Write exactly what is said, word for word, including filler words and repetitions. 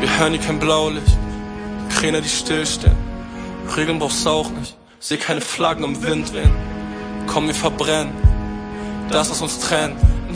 Wir hören hier kein Blaulicht, Kräne, die stillstehen. Regeln brauchst auch nicht, seh keine Flaggen im Wind wehen. Komm, wir verbrennen das, was uns trennt.